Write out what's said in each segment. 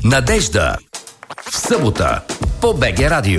Надежда. В събота по БГ Радио.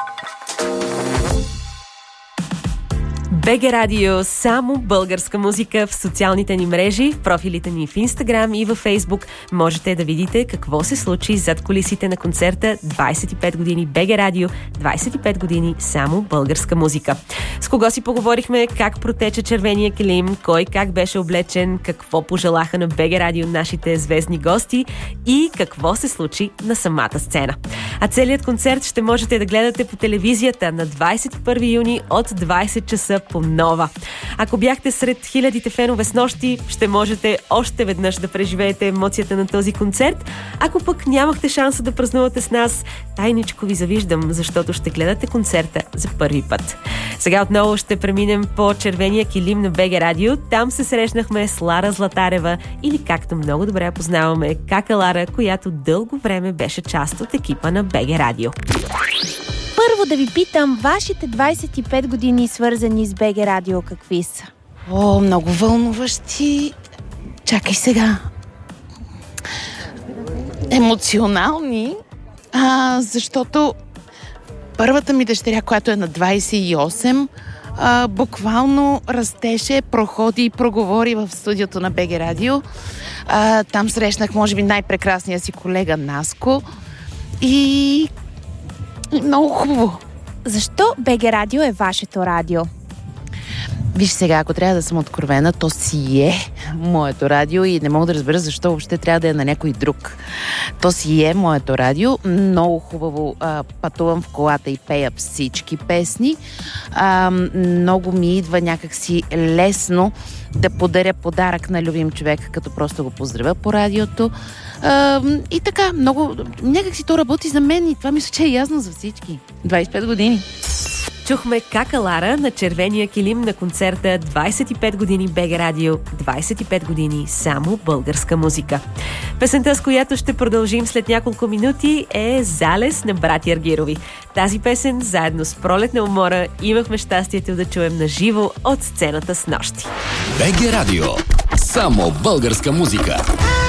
БГ Радио, само българска музика в социалните ни мрежи, в профилите ни в Инстаграм и във Фейсбук. Можете да видите какво се случи зад кулисите на концерта 25 години БГ Радио, 25 години само българска музика. С кого си поговорихме, как протече червения килим, кой как беше облечен, какво пожелаха на БГ Радио нашите звездни гости и какво се случи на самата сцена. А целият концерт ще можете да гледате по телевизията на 21 юни от 20 часа по Нова. Ако бяхте сред хилядите фенове с нощи, ще можете още веднъж да преживеете емоцията на този концерт. Ако пък нямахте шанса да празнувате с нас, тайничко ви завиждам, защото ще гледате концерта за първи път. Сега отново ще преминем по червения килим на БГ Радио. Там се срещнахме с Лара Златарева, или както много добре познаваме, Кака Лара, която дълго време беше част от екипа на БГ Радио. Първо да ви питам, вашите 25 години свързани с БГ Радио какви са? О, много вълнуващи. Чакай сега. Емоционални, защото първата ми дъщеря, която е на 28, буквално растеше, проходи и проговори в студиото на БГ Радио. Там срещнах, може би, най-прекрасния си колега Наско и много хубаво. Защо БГ Радио е вашето радио? Виж сега, ако трябва да съм откровена, то си е моето радио и не мога да разбера защо въобще трябва да е на някой друг. То си е моето радио. Много хубаво пътувам в колата и пея всички песни. Много ми идва някакси лесно да подаря подарък на любим човек, като просто го поздравя по радиото. И така, много... Някакси то работи за мен и това мисля, че е ясно за всички. 25 години. Чухме Кака Лара на червения килим на концерта 25 години БГ Радио, 25 години само българска музика. Песента, с която ще продължим след няколко минути, е Залез на братя Аргирови. Тази песен, заедно с Пролетна умора, имахме щастието да чуем на живо от сцената с нощи. БГ Радио. Само българска музика.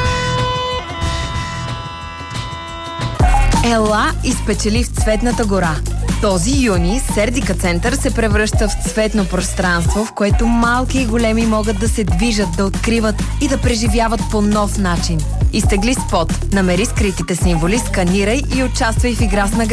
Ела и спечели в Цветната гора. Този юни Сердика център се превръща в цветно пространство, в което малки и големи могат да се движат, да откриват и да преживяват по нов начин. Изтегли спот, намери скритите символи, сканирай и участвай в игра с награди.